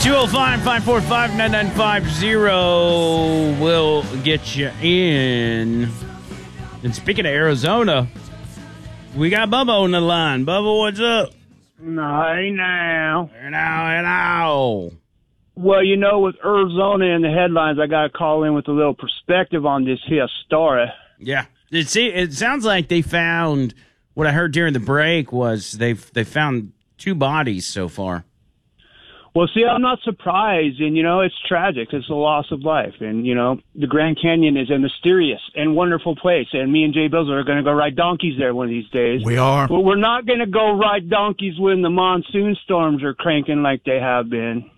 205-545-9950 will get you in. And speaking of Arizona, we got Bubba on the line. Bubba, what's up? Hey now. Hey now. Well, with Arizona in the headlines, I got to call in with a little perspective on this here story. Yeah. It sounds like they found, what I heard during the break was they found 2 bodies so far. Well, see, I'm not surprised, and, it's tragic. It's the loss of life, and, the Grand Canyon is a mysterious and wonderful place, and me and Jay Bills are going to go ride donkeys there one of these days. We are. But we're not going to go ride donkeys when the monsoon storms are cranking like they have been.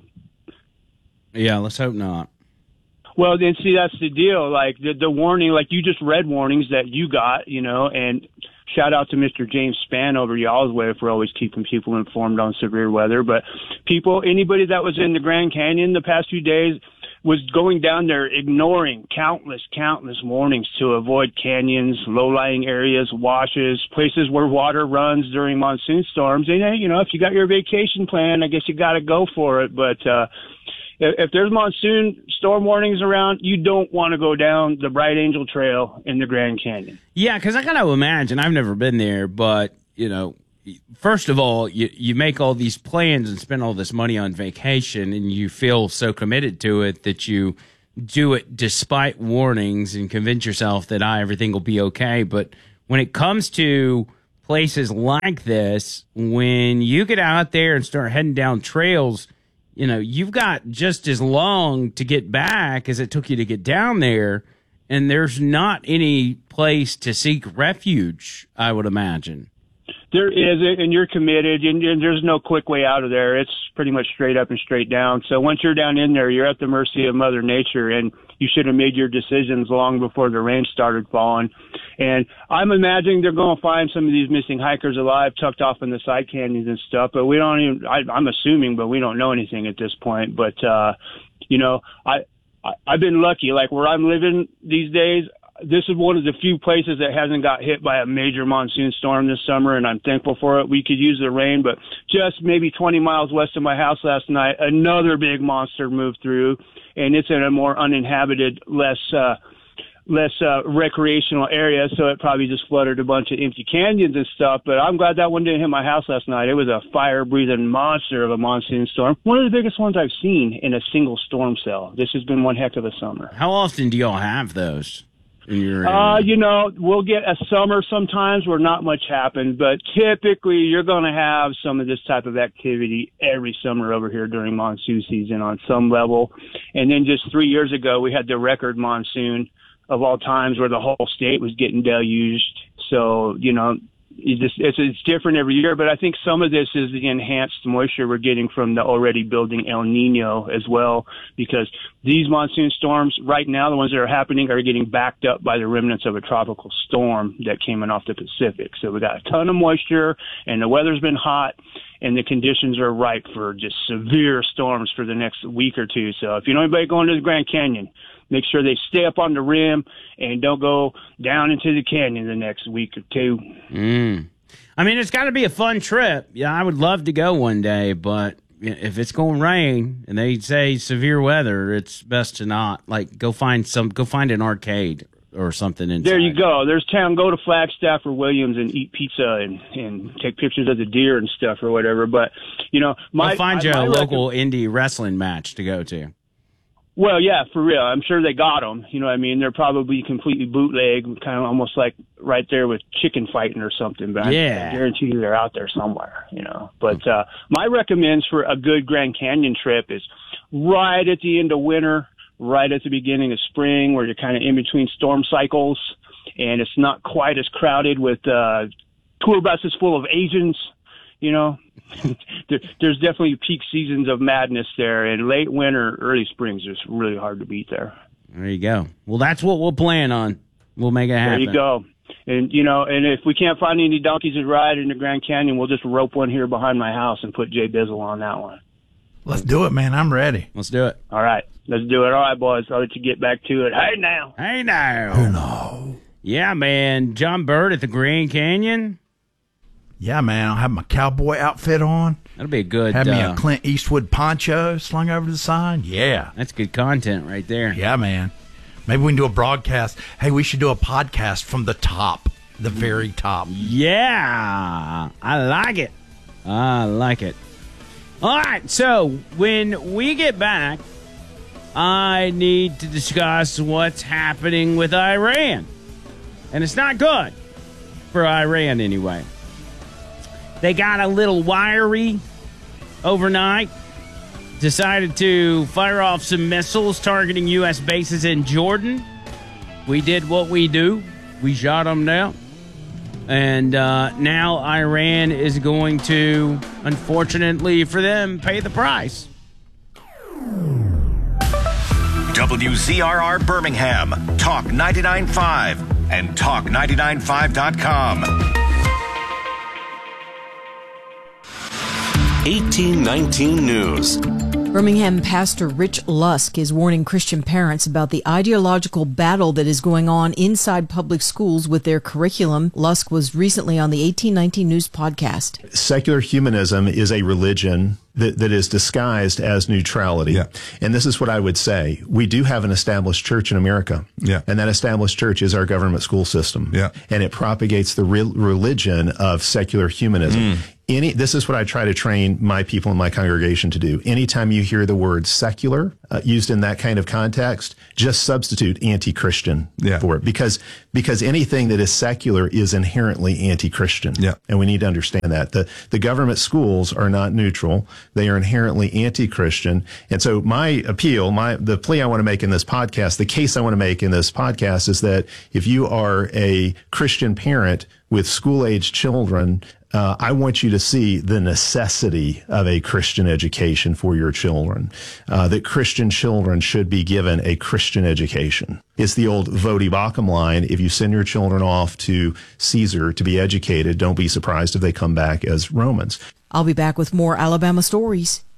Yeah, let's hope not. Well, then, see, that's the deal. Like, the warning, like you just read warnings that you got, and shout out to Mr. James Spann over y'all's way for always keeping people informed on severe weather. But anybody that was in the Grand Canyon the past few days was going down there ignoring countless warnings to avoid canyons, low-lying areas, washes, places where water runs during monsoon storms. And, if you got your vacation plan, I guess you got to go for it. But if there's monsoon storm warnings around, you don't want to go down the Bright Angel Trail in the Grand Canyon. Yeah, because I got to imagine, I've never been there, but, first of all, you make all these plans and spend all this money on vacation, and you feel so committed to it that you do it despite warnings and convince yourself that everything will be okay. But when it comes to places like this, when you get out there and start heading down trails, you've got just as long to get back as it took you to get down there, and there's not any place to seek refuge, I would imagine. There is, and you're committed, and there's no quick way out of there. It's pretty much straight up and straight down. So once you're down in there, you're at the mercy of Mother Nature, and you should have made your decisions long before the rain started falling. And I'm imagining they're going to find some of these missing hikers alive, tucked off in the side canyons and stuff. But we don't even, I'm assuming, but we don't know anything at this point. But, I've been lucky. Like where I'm living these days, this is one of the few places that hasn't got hit by a major monsoon storm this summer, and I'm thankful for it. We could use the rain, but just maybe 20 miles west of my house last night, another big monster moved through, and it's in a more uninhabited, less recreational area, so it probably just flooded a bunch of empty canyons and stuff. But I'm glad that one didn't hit my house last night. It was a fire-breathing monster of a monsoon storm, one of the biggest ones I've seen in a single storm cell. This has been one heck of a summer. How often do y'all have those? We'll get a summer sometimes where not much happens, but typically you're going to have some of this type of activity every summer over here during monsoon season on some level. And then just 3 years ago, we had the record monsoon of all times where the whole state was getting deluged. So, it's different every year, but I think some of this is the enhanced moisture we're getting from the already building El Nino as well, because these monsoon storms right now, the ones that are happening, are getting backed up by the remnants of a tropical storm that came in off the Pacific. So we got a ton of moisture, and the weather's been hot, and the conditions are ripe for just severe storms for the next week or two. So if you know anybody going to the Grand Canyon, make sure they stay up on the rim and don't go down into the canyon the next week or two. I mean, it's got to be a fun trip. Yeah, I would love to go one day, but if it's going to rain and they say severe weather, it's best to not. Like, go find an arcade or something inside. There you go. There's town. Go to Flagstaff or Williams and eat pizza and take pictures of the deer and stuff or whatever. But, find you a local indie wrestling match to go to. Well, yeah, for real. I'm sure they got them. You know what I mean? They're probably completely bootleg, kind of almost like right there with chicken fighting or something. But I guarantee you they're out there somewhere, But my recommends for a good Grand Canyon trip is right at the end of winter, right at the beginning of spring, where you're kind of in between storm cycles, and it's not quite as crowded with tour buses full of Asians. There's definitely peak seasons of madness there, and late winter, early spring's just really hard to beat there. There you go. Well, that's what we'll plan on. We'll make it happen. There you go. And, and if we can't find any donkeys to ride in the Grand Canyon, we'll just rope one here behind my house and put Jay Bizzle on that one. Let's do it, man. I'm ready. Let's do it. All right. Let's do it. All right, boys. I'll let you get back to it. Hey, now. Hey, now. Oh, no. Yeah, man. John Bird at the Grand Canyon. Yeah, man. I'll have my cowboy outfit on. That'll be a good. Have me a Clint Eastwood poncho slung over the side. Yeah. That's good content right there. Yeah, man. Maybe we can do a broadcast. Hey, we should do a podcast from the top, the very top. Yeah, I like it. I like it. All right, so when we get back, I need to discuss what's happening with Iran. And it's not good for Iran anyway. They got a little wiry overnight. Decided to fire off some missiles targeting U.S. bases in Jordan. We did what we do. We shot them down. And now Iran is going to, unfortunately for them, pay the price. WZRR Birmingham, Talk 99.5 and Talk995.com. 1819 News. Birmingham pastor Rich Lusk is warning Christian parents about the ideological battle that is going on inside public schools with their curriculum. Lusk was recently on the 1819 News podcast. Secular humanism is a religion that is disguised as neutrality. Yeah. And this is what I would say. We do have an established church in America. Yeah. And that established church is our government school system. Yeah. And it propagates the religion of secular humanism. This is what I try to train my people in my congregation to do. Anytime you hear the word secular used in that kind of context, just substitute anti-Christian for it. Because anything that is secular is inherently anti-Christian. Yeah. And we need to understand that. The government schools are not neutral. They are inherently anti-Christian. And so my appeal, the plea I want to make in this podcast, the case I want to make in this podcast is that if you are a Christian parent with school-age children, I want you to see the necessity of a Christian education for your children, that Christian children should be given a Christian education. It's the old Vodi Bakum line. If you send your children off to Caesar to be educated, don't be surprised if they come back as Romans. I'll be back with more Alabama stories.